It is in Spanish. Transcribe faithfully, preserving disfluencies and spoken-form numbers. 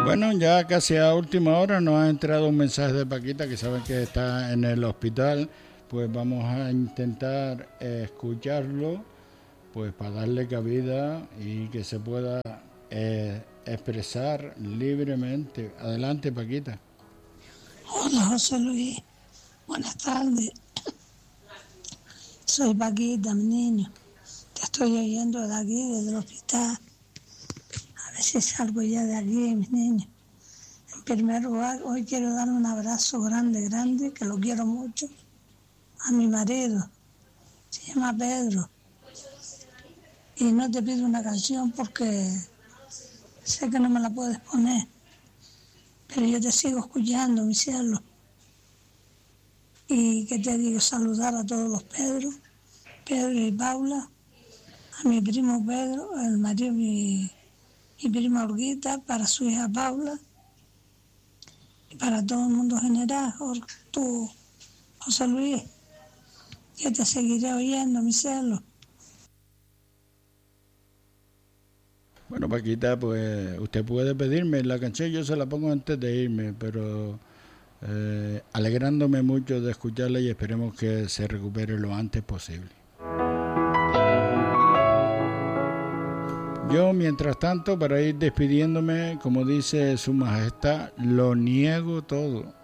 Bueno, ya casi a última hora nos ha entrado un mensaje de Paquita, que saben que está en el hospital. Pues vamos a intentar eh, escucharlo, pues para darle cabida y que se pueda eh, expresar libremente. Adelante, Paquita. Hola, José Luis. Buenas tardes. Soy Paquita, mi niño. Te estoy oyendo de aquí, desde el hospital. A ver si salgo ya de aquí, mi niño. En primer lugar, hoy quiero dar un abrazo grande, grande, que lo quiero mucho, a mi marido. Se llama Pedro. Y no te pido una canción porque sé que no me la puedes poner. Pero yo te sigo escuchando, mi cielo. Y que te digo, saludar a todos los Pedros, Pedro y Paula, a mi primo Pedro, el marido de mi, mi prima Olguita, para su hija Paula, y para todo el mundo en general. Tú, José Luis, yo te seguiré oyendo, mi cielo. Bueno, Paquita, pues usted puede pedirme la canción, yo se la pongo antes de irme, pero eh, alegrándome mucho de escucharla y esperemos que se recupere lo antes posible. Yo, mientras tanto, para ir despidiéndome, como dice Su Majestad, lo niego todo.